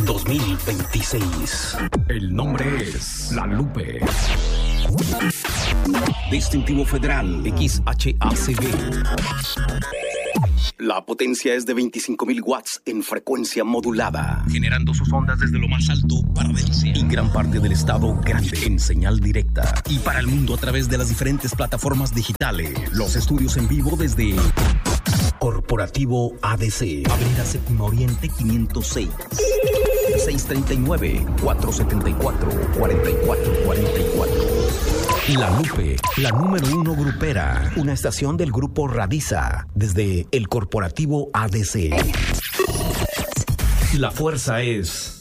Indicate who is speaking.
Speaker 1: 2026. El nombre es La Lupe. Distintivo Federal XHACB. La potencia es de 25.000 watts en frecuencia modulada, generando sus ondas desde lo más alto para Valencia y gran parte del estado grande en señal directa. Y para el mundo a través de las diferentes plataformas digitales. Los estudios en vivo desde Corporativo ADC, Avenida Séptimo Oriente 506, 639-474-4444. La Lupe, la número 1 grupera, una estación del grupo Radiza, desde el Corporativo ADC. La fuerza es